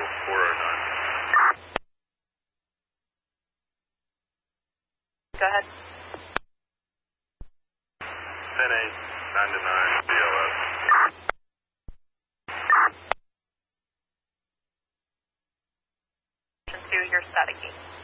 409. Go ahead. 10-8, 9-9, BLS. To your static gate.